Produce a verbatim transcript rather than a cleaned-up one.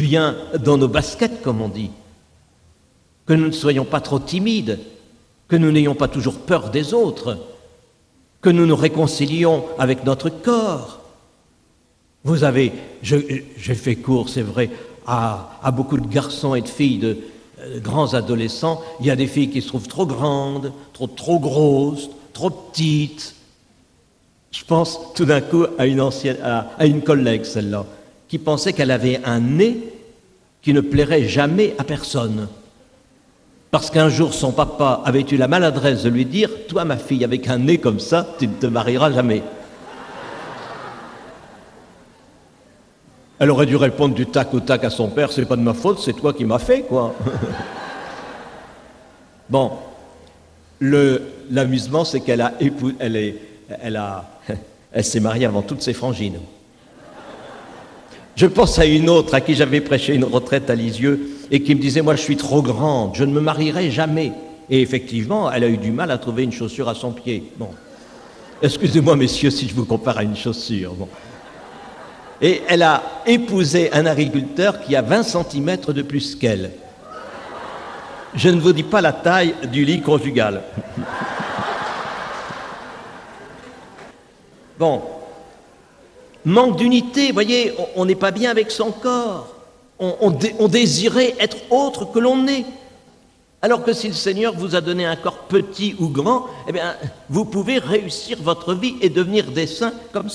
bien dans nos baskets, comme on dit, que nous ne soyons pas trop timides, que nous n'ayons pas toujours peur des autres, que nous nous réconcilions avec notre corps. Vous avez, j'ai fait cours, c'est vrai, à, à beaucoup de garçons et de filles, de, de grands adolescents. Il y a des filles qui se trouvent trop grandes, trop, trop grosses, trop petites. Je pense tout d'un coup à une, ancienne, à, à une collègue, celle-là, qui pensait qu'elle avait un nez qui ne plairait jamais à personne. Parce qu'un jour, son papa avait eu la maladresse de lui dire « Toi, ma fille, avec un nez comme ça, tu ne te marieras jamais. » Elle aurait dû répondre du tac au tac à son père « C'est pas de ma faute, c'est toi qui m'as fait, quoi. » Bon, le, l'amusement, c'est qu'elle a épou- elle est, elle a, elle s'est mariée avant toutes ses frangines. Je pense à une autre à qui j'avais prêché une retraite à Lisieux et qui me disait « Moi, je suis trop grande, je ne me marierai jamais. » Et effectivement, elle a eu du mal à trouver une chaussure à son pied. Bon, excusez-moi, messieurs, si je vous compare à une chaussure. Bon. Et elle a épousé un agriculteur qui a vingt centimètres de plus qu'elle. Je ne vous dis pas la taille du lit conjugal. Bon. Manque d'unité, vous voyez, on n'est pas bien avec son corps. On, on, dé, on désirait être autre que l'on est. Alors que si le Seigneur vous a donné un corps petit ou grand, eh bien, vous pouvez réussir votre vie et devenir des saints comme